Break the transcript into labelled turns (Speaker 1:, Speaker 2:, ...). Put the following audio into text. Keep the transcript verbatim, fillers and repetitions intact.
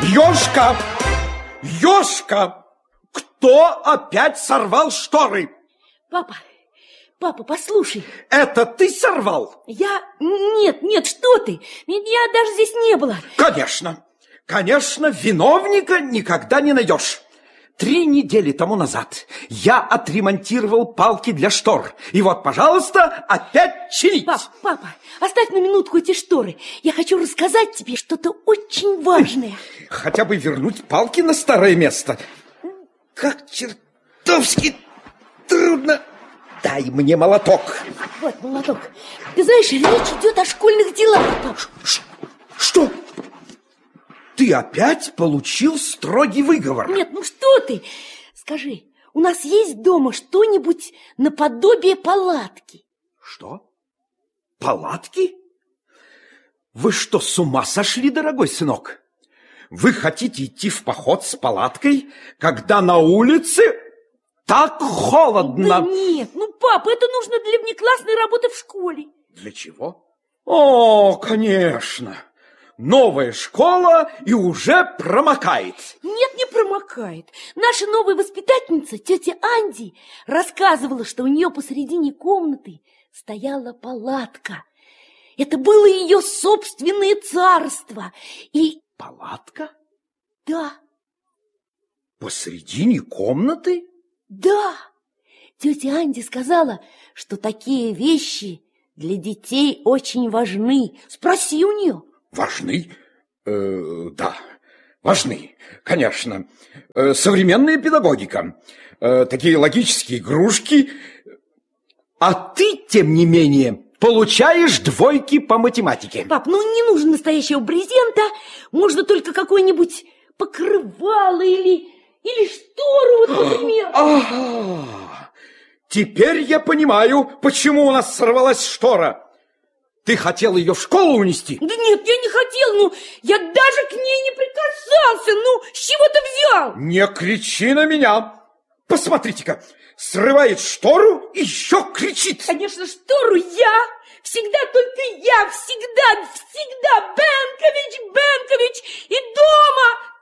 Speaker 1: Ёшка! Ёшка! Кто опять сорвал шторы?
Speaker 2: Папа, папа, послушай.
Speaker 1: Это ты сорвал?
Speaker 2: Я... Нет, нет, что ты? Я даже здесь не была.
Speaker 1: Конечно, конечно, виновника никогда не найдешь. Три недели тому назад я отремонтировал палки для штор. И вот, пожалуйста, опять чинить.
Speaker 2: Пап, папа, оставь на минутку эти шторы. Я хочу рассказать тебе что-то очень важное.
Speaker 1: Хотя бы вернуть палки на старое место. Как чертовски трудно. Дай мне молоток.
Speaker 2: Вот молоток. Ты знаешь, речь идет о школьных делах, пап.
Speaker 1: Ш что? Ты опять получил строгий выговор?
Speaker 2: Нет, ну что ты? Скажи, у нас есть дома что-нибудь наподобие палатки?
Speaker 1: Что? Палатки? Вы что, с ума сошли, дорогой сынок? Вы хотите идти в поход с палаткой, когда на улице так холодно?
Speaker 2: Да нет, ну, папа, это нужно для внеклассной работы в школе.
Speaker 1: Для чего? О, конечно. Новая школа и уже промокает.
Speaker 2: Нет, не промокает. Наша новая воспитательница, тетя Анди, рассказывала, что у нее посередине комнаты стояла палатка. Это было ее собственное царство. И...
Speaker 1: Палатка?
Speaker 2: Да.
Speaker 1: Посредине комнаты?
Speaker 2: Да. Тетя Анди сказала, что такие вещи для детей очень важны. Спроси у нее.
Speaker 1: Важны? Э, да, важны, конечно. Э, современная педагогика. Э, такие логические игрушки. А ты, тем не менее, получаешь двойки по математике.
Speaker 2: Пап, ну не нужно настоящего брезента. Можно только какое-нибудь покрывало или, или штору, вот, например.
Speaker 1: Ага, теперь я понимаю, почему у нас сорвалась штора. Ты хотел ее в школу унести?
Speaker 2: Да нет, я не хотел, ну, я даже к ней не прикасался. Ну, с чего ты взял?
Speaker 1: Не кричи на меня. Посмотрите-ка, срывает штору и еще кричит.
Speaker 2: Конечно, штору я, всегда только я, всегда, всегда, Бенкович, Бенкович, и дома